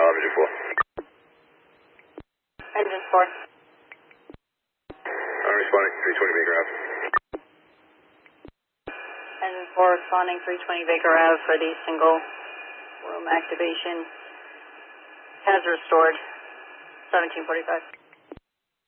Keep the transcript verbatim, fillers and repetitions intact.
uh, Engine four. Engine four. I'm responding, three twenty Baker Ave. Engine four responding, three twenty Baker Ave for the single room activation. Has restored, seventeen forty-five.